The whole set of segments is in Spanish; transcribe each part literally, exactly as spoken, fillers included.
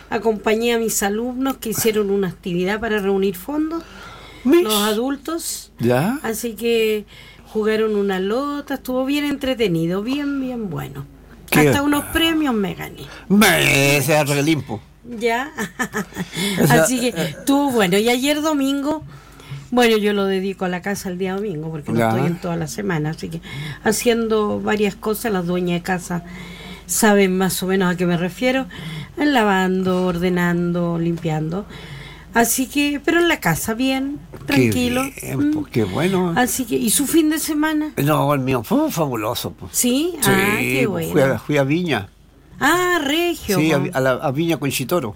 acompañé a mis alumnos que hicieron una actividad para reunir fondos, Mish. los adultos. ¿Ya? Así que jugaron una lota, estuvo bien entretenido, bien, bien bueno. ¿Qué? Hasta unos premios me gané. Me, ese relimpo. Ya. O sea, Así que estuvo bueno. Y ayer domingo, bueno, yo lo dedico a la casa el día domingo, porque no Ya. estoy en toda la semana, así que haciendo varias cosas, las dueñas de casa saben más o menos a qué me refiero, lavando, ordenando, limpiando. Así que, pero en la casa bien, tranquilo. Qué bien, pues, qué bueno. Así que, ¿y su fin de semana? No, el mío fue fabuloso. Pues. ¿Sí? Sí, Ah, qué pues, bueno. fui, a, fui a Viña. Ah, Regio. Sí, a, po. a la, a Viña con Chitoro.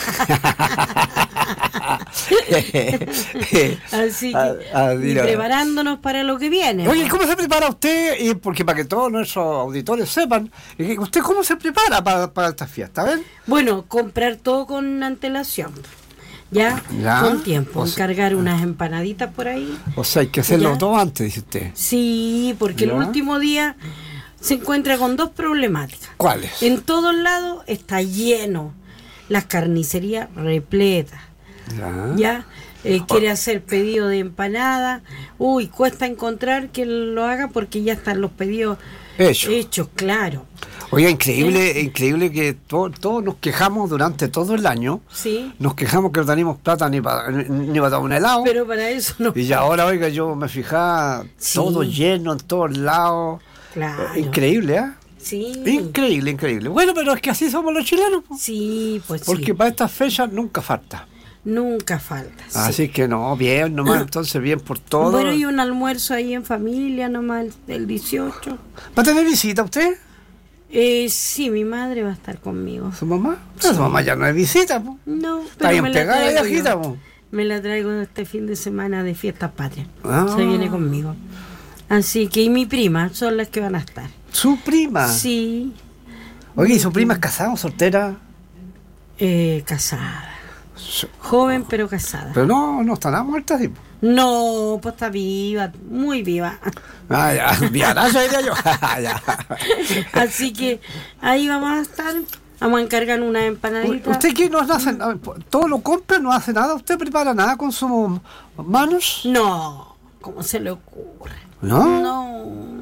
Así que, A- a- y mira. preparándonos para lo que viene. Oye, ¿cómo se prepara usted? Y porque para que todos nuestros auditores sepan, eh, ¿usted cómo se prepara para, para esta fiesta? ¿Ven? Bueno, comprar todo con antelación. Ya, Ya. con tiempo. O sea- Encargar unas empanaditas por ahí. O sea, hay que hacerlo Ya. todo antes, dice usted. Sí, porque Ya. el último día se encuentra con dos problemáticas. ¿Cuáles? En todos lados está lleno. Las carnicerías repletas. Ya. Ya, eh, quiere hacer pedido de empanada. Uy, cuesta encontrar que lo haga porque ya están los pedidos Hecho. hechos, claro. Oiga, increíble, increíble que to- todos nos quejamos durante todo el año. Sí, Nos quejamos que no tenemos plata ni para ni, ni para un helado. pero para eso no. Y ya ahora, oiga, yo me fijaba Sí. todo lleno en todos lados. Claro. Eh, Increíble, ¿eh? Sí. Increíble, increíble. Bueno, pero es que así somos los chilenos. Po. Sí, pues Porque sí. para estas fechas nunca falta. Nunca falta. sí. Así que no, bien nomás, entonces bien por todo. Bueno, y un almuerzo ahí en familia nomás el, el dieciocho. ¿Va a tener visita usted? Eh, sí, mi madre va a estar conmigo. ¿Su mamá? Pero su mamá ya no es visita, po. No, Está pero bien me la pegada la traigo viejita, yo. po. Me la traigo este fin de semana de fiestas patrias. Ah. Se viene conmigo. Así que, y mi prima son las que van a estar. Su prima. Sí, Oye, ¿y su prima es casada o soltera? eh, casada. Su- Joven, pero casada. Pero no, no está nada muerta, sí. No, pues está viva, muy viva. Ah, ya, viarazo diría yo. Ya. Así que ahí vamos a estar. Vamos a encargar una empanadita. ¿Usted qué no hace? ¿Todo lo compra? ¿No hace nada? ¿Usted prepara nada con sus manos? No, ¿cómo se le ocurre? ¿No? No.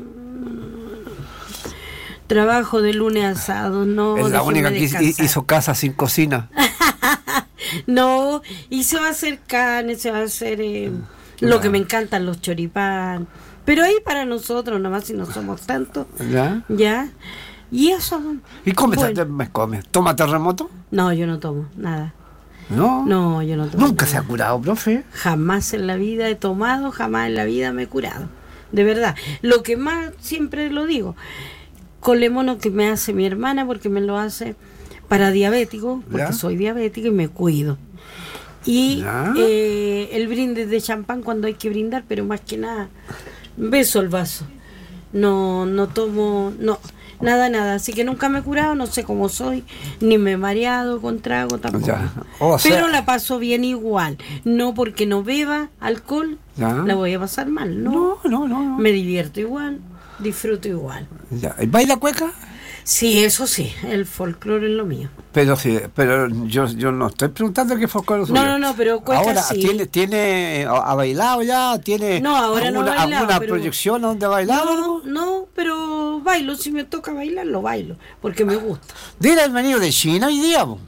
Trabajo de lunes a sábado, no. Es la déjeme única que hizo- descansar. hizo casa sin cocina. No, y se va a hacer carne, se va a hacer eh, lo que me encantan, los choripán. Pero ahí para nosotros, nomás si no somos tantos, ¿Ya? ¿ya? Y eso. ¿Y come? bueno. Me come. ¿Toma terremoto? No, yo no tomo nada. No. No, yo no tomo Nunca se ha nada. curado, profe. Jamás en la vida he tomado, jamás en la vida me he curado. De verdad. Lo que más siempre lo digo, colemono que me hace mi hermana, porque me lo hace para diabético, porque ¿Ya? soy diabética y me cuido. Y ¿Ya? eh, el brindis de champán cuando hay que brindar, pero más que nada, beso el vaso. No, no tomo, no, nada, nada. Así que nunca me he curado, no sé cómo soy, ni me he mareado con trago tampoco. Ya. O sea- Pero la paso bien igual. No porque no beba alcohol, Ya. la voy a pasar mal, ¿no? No, no, no. no. Me divierto igual, disfruto igual. Ya. ¿Y ¿Baila cueca? Sí, eso sí, el folclore es lo mío. Pero sí, pero yo, yo no estoy preguntando qué folclore suyo. No, no, no, pero cueca ahora, sí. ¿tiene, tiene, ha ha bailado ya? ¿Tiene No, ahora no he alguna, bailado, alguna pero- proyección donde ha bailado? No, no, pero bailo, si me toca bailar, lo bailo, porque me gusta. Dile al venido de China hoy día, po.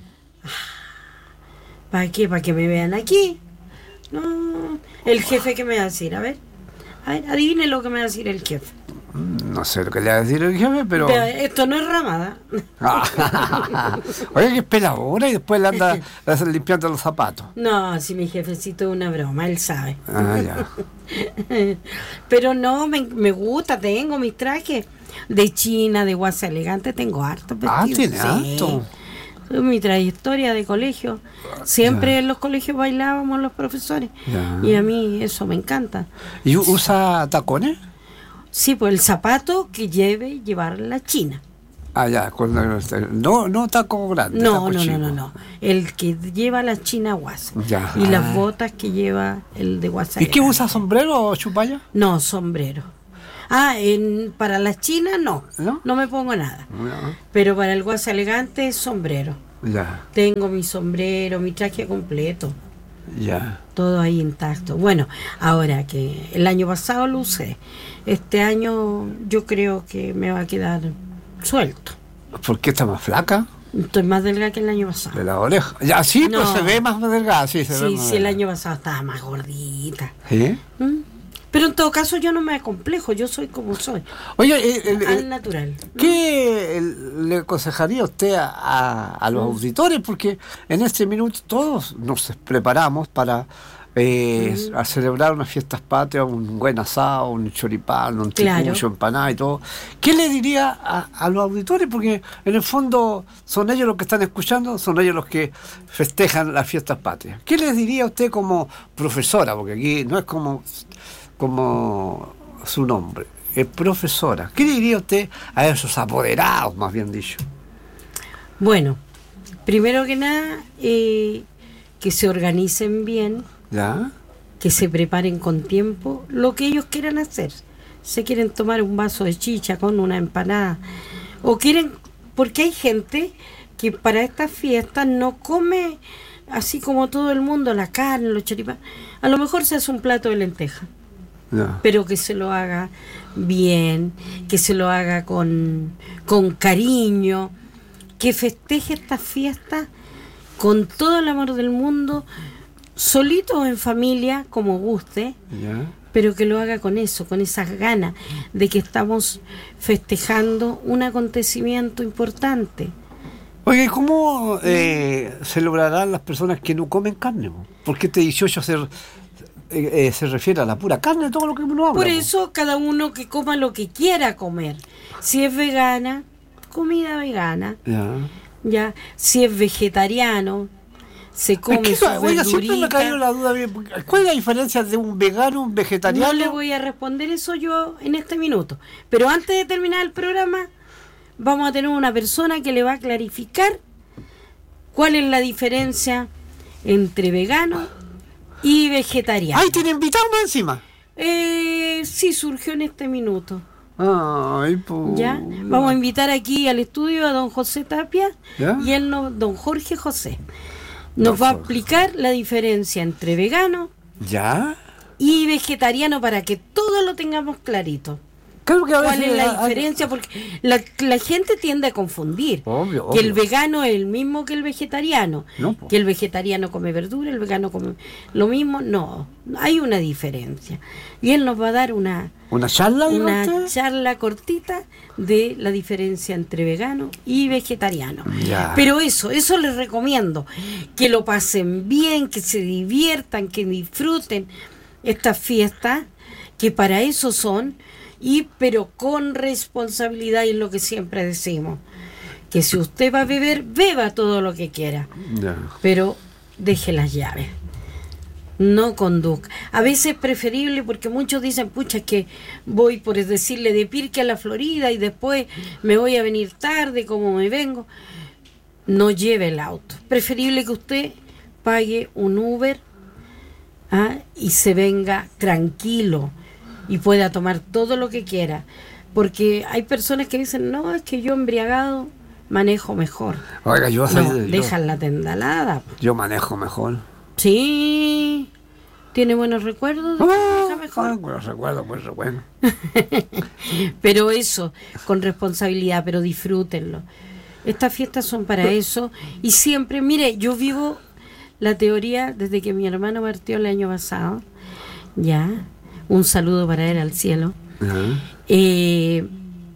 ¿Para qué? ¿Para que me vean aquí? No, el jefe que me va a decir, a ver, a ver, adivine lo que me va a decir el jefe. No sé lo que le va a decir el jefe, pero... Vea, esto no es ramada. Oye, que espera ahora y después le anda, le anda limpiando los zapatos. No, si mi jefecito es una broma, él sabe. Ah, ya. Pero no, me, me gusta, tengo mis trajes de China, de guasa elegante, tengo harto Ah, vestidos. tiene Sí. harto. Mi trayectoria de colegio, siempre Ya. en los colegios bailábamos los profesores. Ya. Y a mí eso me encanta. ¿Y u- usa tacones? Sí, pues el zapato que lleve llevar la China. Ah, ya. con- No, no taco grande. No, taco no, no, chico. no, no. El que lleva la China guasa. Ya. Y Ah. las botas que lleva el de guasa. ¿Y qué elegante. usa, sombrero o chupalla? No, sombrero. Ah, en, para la China no. ¿No? No me pongo nada. No. Pero para el guasa elegante, sombrero. Ya. Tengo mi sombrero, mi traje completo. Ya. Todo ahí intacto. Bueno, ahora que el año pasado lo usé, este año yo creo que me va a quedar suelto. ¿Por qué está más flaca? Estoy más delgada que el año pasado. De la oreja. Ya, sí, No. pues se ve más delgada, sí, se ve Sí, más sí, el delgada. año pasado estaba más gordita. ¿Sí? ¿Mm? Pero en todo caso yo no me acomplejo, yo soy como soy, Oye, el- el- al el- natural. ¿no? ¿qué le aconsejaría usted a, a- a los Mm. auditores? Porque en este minuto todos nos preparamos para eh, Mm. a celebrar unas fiestas patrias, un buen asado, un choripán, un Claro. ticucho, empanada y todo. ¿Qué le diría a, a los auditores? Porque en el fondo son ellos los que están escuchando, son ellos los que festejan las fiestas patrias. ¿Qué les diría usted como profesora? Porque aquí no es como, como su nombre, es profesora. ¿Qué le diría usted a esos apoderados, más bien dicho? Bueno, primero que nada, eh, que se organicen bien, ¿Ya? que se preparen con tiempo lo que ellos quieran hacer. Se quieren tomar un vaso de chicha con una empanada, o quieren, porque hay gente que para estas fiestas no come así como todo el mundo la carne, los choripanes. A lo mejor se hace un plato de lenteja, Ya. pero que se lo haga bien, que se lo haga con, con cariño, que festeje esta fiesta con todo el amor del mundo, solito o en familia, como guste, ¿Ya? pero que lo haga con eso, con esas ganas de que estamos festejando un acontecimiento importante. Oye, ¿cómo eh, celebrarán las personas que no comen carne? po? Porque este dieciocho se, eh, eh, se refiere a la pura carne, todo lo que uno habla. Por po. eso cada uno que coma lo que quiera comer. Si es vegana, comida vegana. Ya. Ya, si es vegetariano, se come Es que, su oiga, siempre me ha caído verdurita. la duda. bien, porque ¿cuál es la diferencia de un vegano, un vegetariano? No le voy a responder eso yo en este minuto. Pero antes de terminar el programa, vamos a tener una persona que le va a clarificar cuál es la diferencia entre vegano y vegetariano. ¡Ay, tiene invitado más encima! Eh, sí, surgió en este minuto. Ay, pues. ¿Ya? Vamos a invitar aquí al estudio a don José Tapia ¿Ya? y él no, don Jorge José. Nos Don va a Jorge. explicar la diferencia entre vegano ¿Ya? y vegetariano para que todos lo tengamos clarito. Creo que a ¿Cuál veces es la hay- diferencia? Porque la, la gente tiende a confundir. Obvio, Que el obvio. vegano es el mismo que el vegetariano. No, po. Que el vegetariano come verdura, el vegano come lo mismo. No, hay una diferencia. Y él nos va a dar una, ¿Una charla, diga una usted? charla cortita de la diferencia entre vegano y vegetariano. Ya. Pero eso, eso les recomiendo. Que lo pasen bien, que se diviertan, que disfruten estas fiestas, que para eso son, y pero con responsabilidad, y es lo que siempre decimos. Que si usted va a beber, beba todo lo que quiera, Ya. pero deje las llaves. No conduzca. A veces es preferible, porque muchos dicen, pucha, es que voy, por decirle, de Pirque a la Florida y después me voy a venir tarde, como me vengo. No lleve el auto. Preferible que usted pague un Uber, ¿ah? Y se venga tranquilo y pueda tomar todo lo que quiera. Porque hay personas que dicen, no, es que yo embriagado manejo mejor. Oiga, yo soy No, de- yo- dejan la tendalada. Yo manejo mejor. Sí, tiene buenos recuerdos, de que maneja mejor. Ah, pues recuerdo, pues bueno. Pero eso, con responsabilidad, pero disfrútenlo. Estas fiestas son para eso. Y siempre, mire, yo vivo la teoría desde que mi hermano partió el año pasado. Ya, un saludo para él al cielo. Ajá. Eh,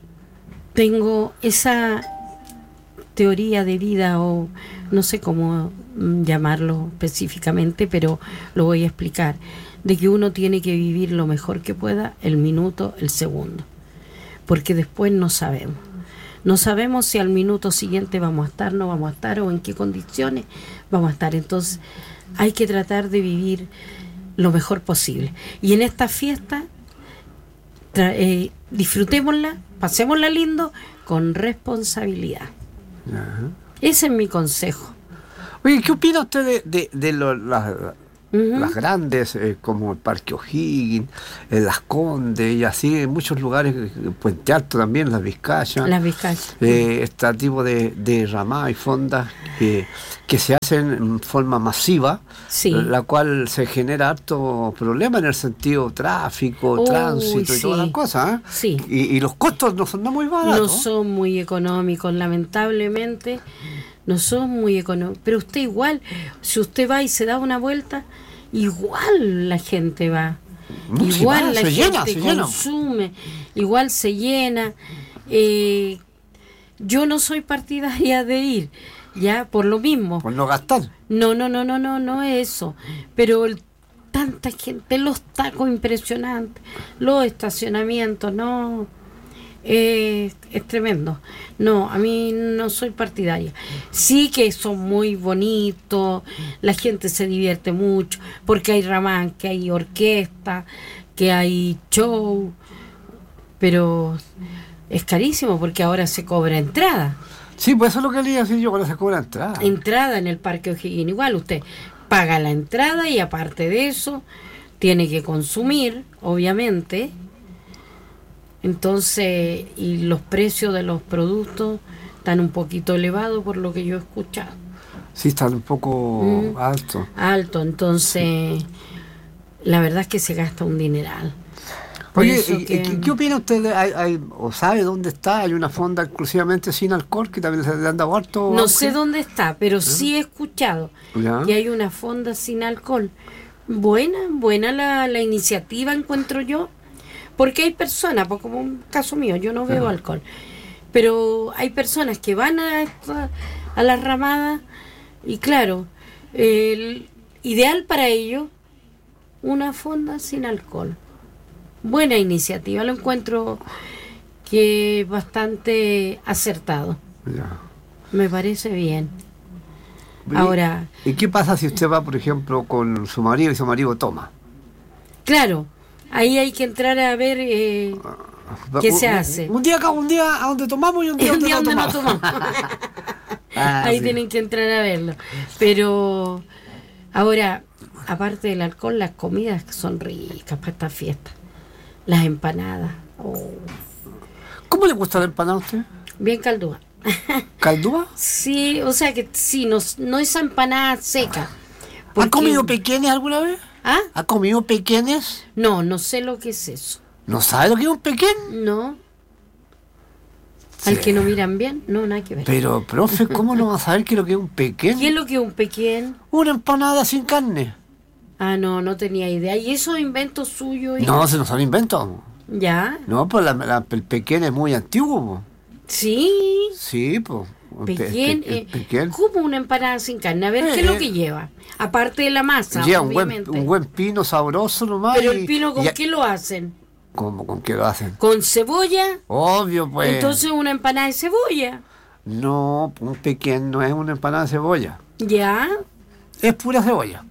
tengo esa teoría de vida, o no sé cómo mm, llamarlo específicamente, pero lo voy a explicar, de que uno tiene que vivir lo mejor que pueda, el minuto, el segundo, porque después no sabemos. No sabemos si al minuto siguiente vamos a estar, no vamos a estar, o en qué condiciones vamos a estar. Entonces hay que tratar de vivir lo mejor posible. Y en esta fiesta tra- eh, disfrutémosla, pasémosla lindo, con responsabilidad. Ajá. Ese es mi consejo. Oye, ¿qué opina usted de, de, de lo- las, Ujú. las grandes, eh, como el Parque O'Higgins, en Las Condes y así, en muchos lugares, en Puente Alto también, Las Vizcayas. Las Vizcayas. Eh, este tipo de, de ramadas y fondas que, que se hacen en forma masiva, Sí. la cual se genera harto problema en el sentido tráfico, Uy, tránsito y sí. todas las cosas. ¿eh? Sí. Y, y los costos no son no muy baratos. No son muy económicos, lamentablemente, no son muy económicos. Pero usted igual, si usted va y se da una vuelta, igual la gente va. No, si Igual va, la se gente llena, se llena. consume, igual se llena. Eh, yo no soy partidaria de ir, ya, por lo mismo. Por no gastar. No, no, no, no, no, no es eso. Pero el, tanta gente, los tacos impresionantes, los estacionamientos, no, eh, es tremendo. No, a mí no soy partidaria. Sí que son muy bonitos, la gente se divierte mucho, porque hay ramán, que hay orquesta, que hay show, pero es carísimo porque ahora se cobra entrada. Sí, pues eso es lo que le iba a decir yo cuando se cobra entrada. Entrada en el Parque O'Higgins. Igual usted paga la entrada y aparte de eso tiene que consumir, obviamente. Entonces, y los precios de los productos están un poquito elevados por lo que yo he escuchado. Sí, están un poco Mm. altos. Alto, entonces la verdad es que se gasta un dineral. Por Oye, eso ¿y- que- y ¿qué opina usted? De, hay, hay- ¿O sabe dónde está? Hay una fonda exclusivamente sin alcohol que también se le anda harto. No auge. sé dónde está, pero sí he escuchado Ya. que hay una fonda sin alcohol. Buena, buena la, la iniciativa, encuentro yo. Porque hay personas, pues como un caso mío, yo no bebo Ajá. alcohol. Pero hay personas que van a, esta- a las ramadas y claro, el ideal para ellos, una fonda sin alcohol. Buena iniciativa, lo encuentro que es bastante acertado. Ya. Me parece bien. ¿Y- Ahora, ¿Y qué pasa si usted va, por ejemplo, con su marido y su marido toma? claro, ahí hay que entrar a ver eh, qué Un- se un- hace. Un día acá, un día a donde tomamos y un día, Un día donde donde no no tomamos. tomamos. Ah, Ahí sí. tienen que entrar a verlo. Pero ahora, aparte del alcohol, las comidas que son ricas para esta fiesta. Las empanadas. Oh, ¿Cómo le gusta la empanada a usted? bien caldúa. ¿Caldúa? Sí, o sea que sí, no, no es empanada seca. ¿Ha Porque- comido pequeños alguna vez? ¿Ah? ¿Ha comido pequeños? No, no sé lo que es eso. ¿No sabe lo que es un pequeño? No. Al Sí. que no miran bien, no, nada que ver. Pero, profe, ¿cómo no va a saber qué es lo que es un pequeño? ¿Qué es lo que es un pequeño? Una empanada sin carne. Ah, no, no tenía idea. ¿Y eso es invento suyo? y- No, se nos son inventos. ¿Ya? No, pues la, la- el pequeño es muy antiguo. Po. Sí. Sí, pues. Pequeño. El, eh, pequeño. ¿Cómo una empanada sin carne? A ver, ¿qué es Eh, lo que lleva? Aparte de la masa, Lleva un buen, obviamente. un buen pino sabroso nomás. Pero y- el pino, ¿con y- qué lo hacen? ¿Cómo? ¿Con qué lo hacen? ¿Con cebolla? Obvio, pues. Entonces una empanada de cebolla. No, un pequeño no es una empanada de cebolla. ¿Ya? Es pura cebolla.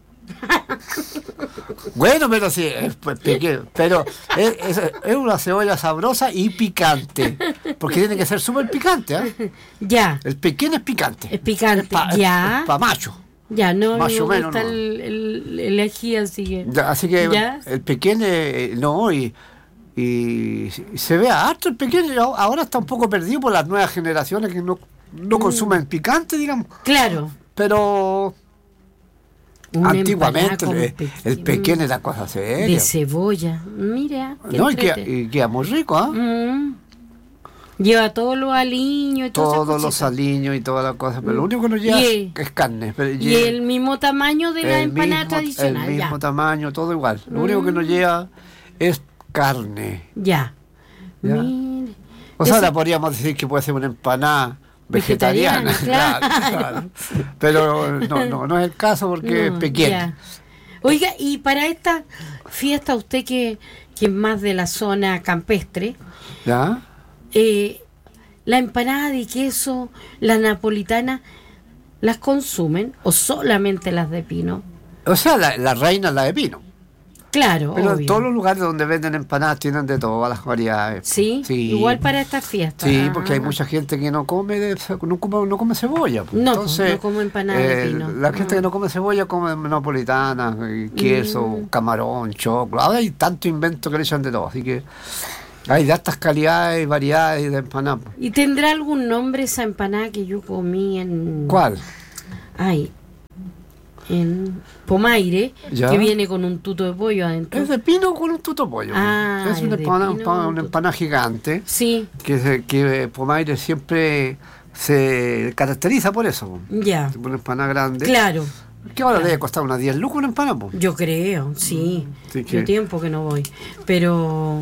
Bueno, pero sí, es pues, pequeño. Pero es, es- es una cebolla sabrosa y picante. Porque tiene que ser súper picante, ¿eh? Ya. El pequeño es picante. Es picante. pa- Ya. pa' macho. Ya, no, Más me o menos, gusta no. el, el, el ají, así que... Ya, así que ¿Ya? el pequeño, eh, no, y, y se ve harto el pequeño. Ahora está un poco perdido por las nuevas generaciones que no, no Mm. consumen picante, digamos. Claro. Pero Una antiguamente empanada el, con el pequeño era cosa de seria. cebolla. Mira, qué No, y queda, entrete. y queda muy rico, ¿ah? Mm. Lleva todos los aliños y todas esas Todos los cositas. aliños y todas las cosas, pero Mm. lo único que no lleva Y- es carne. Pero Y lleva el mismo tamaño de la el empanada mismo- tradicional. El mismo Ya. tamaño, todo igual. Lo único que no Mm. lleva es carne. Ya. Ya. Mire. O sea, Ese- ahora podríamos decir que puede ser una empanada vegetariana, Vegetariana, claro, claro. claro. Pero no, no, no es el caso porque No, es pequeño. ya. Oiga, y para esta fiesta, usted que, que es más de la zona campestre, ¿Ya? eh, la empanada de queso, la napolitana, ¿las consumen o solamente las de pino? O sea, la, la reina es la de pino. Claro, Pero obvio. en todos los lugares donde venden empanadas tienen de todas las variedades. ¿Sí? Sí. Igual para estas fiestas. Sí, porque hay Ah. mucha gente que no come de, no come, no come cebolla. Pues. No, Entonces, no como empanada de eh, pino. La gente Ah. que no come cebolla come napolitana, eh, queso, Mm. camarón, choclo. Ahora hay tanto invento que le echan de todo. Así que hay de estas calidades y variedades de empanadas. ¿Y tendrá algún nombre esa empanada que yo comí en... ¿Cuál? Ay, en Pomaire, Ya. que viene con un tuto de pollo adentro. Es de pino con un tuto pollo. Ah, es una es de empanada, pino empanada- con una tuto. empanada gigante Sí, que, se- que Pomaire siempre se caracteriza por eso. ya, Una empanada grande. claro, Que ahora Claro. debe costar unas diez lucas una empanada. Po. yo creo, sí. Sí que- Yo tiempo que no voy, pero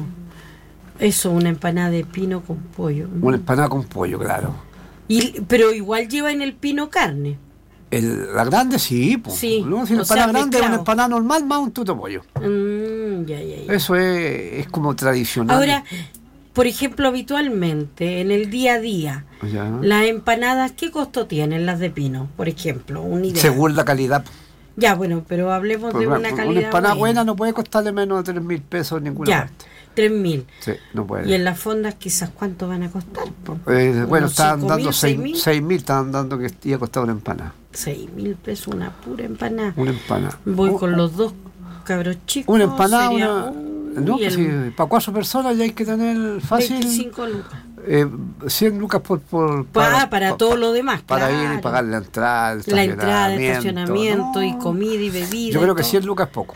eso, una empanada de pino con pollo. Una empanada con pollo, claro. Y, pero igual lleva en el pino carne. El, la grande sí, po. Sí, No, si la o sea, empanada grande es una mezclado. empanada normal más un tuto pollo. Mm, ya, ya, ya. Eso es, es como tradicional. Ahora, por ejemplo, habitualmente, en el día a día, Ya. las empanadas, ¿qué costo tienen las de pino? Por ejemplo, una idea. Según la calidad. Ya, bueno, pero hablemos Pues, de una, una una calidad empanada buena. buena. no puede costarle menos de tres mil pesos en ninguna Ya, parte. tres mil. Sí, no puede. Y en las fondas quizás cuánto van a costar. Po? Eh, bueno, Unos estaban cinco dando mil, seis mil. seis mil, estaban dando que iba a costar una empanada. Seis mil pesos, una pura empanada. Una empanada. Voy U- con los dos cabros chicos. Una empanada, sería una. un- No, y pues el sí, para cuatro personas ya hay que tener fácil. veinticinco lucas. Eh, cien lucas por. por Pa- para todo lo demás, Para claro. ir y pagar la entrada, el La entrada, el estacionamiento, estacionamiento y no. comida y bebida. Yo y creo que todo. cien lucas es poco.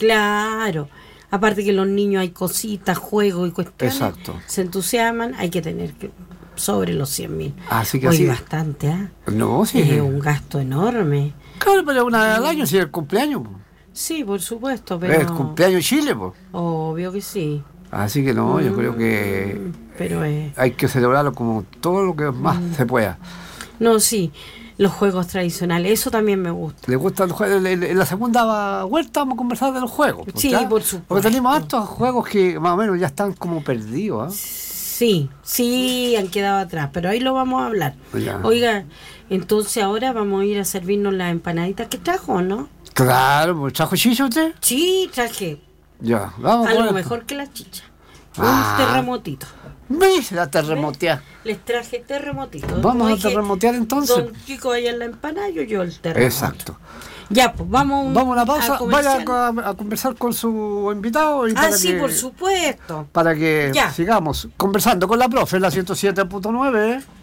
Claro. Aparte que los niños hay cositas, juegos y cuestiones. Exacto. Se entusiasman, hay que tener que sobre los cien mil. Así que Oye, así. bastante, ¿ah? No, sí. Es un gasto enorme. Claro, pero una vez al año, si es el cumpleaños. po. Sí, por supuesto, pero... Es el cumpleaños de Chile, pues. Obvio que sí. Así que no, yo Mm, creo que Pero es... hay que celebrarlo como todo lo que más Mm. se pueda. No, sí, los juegos tradicionales, eso también me gusta. ¿Le gusta el juego? En en la segunda vuelta vamos a conversar de los juegos. pues, Sí, ¿ya? por supuesto. Porque tenemos hartos juegos que más o menos ya están como perdidos. ¿ah? Sí, sí, han quedado atrás, pero ahí lo vamos a hablar. Ya. Oiga, entonces ahora vamos a ir a servirnos las empanaditas que trajo, ¿no? Claro, pues, ¿trajo chicha usted? Sí, traje Ya, vamos a algo poner- mejor que la chicha. Ah. Un terremotito. ¿Ves? La terremotea. Les traje terremotito. Vamos Como a dije, terremotear entonces. Don Kiko vaya en la empanada, yo yo el terremoto. Exacto. Ya, pues vamos, Vamos a una pausa. comercial. Vaya a, a conversar con su invitado. Y Ah, para sí, que, por supuesto. Para que Ya. sigamos conversando con la profe, la ciento siete punto nueve.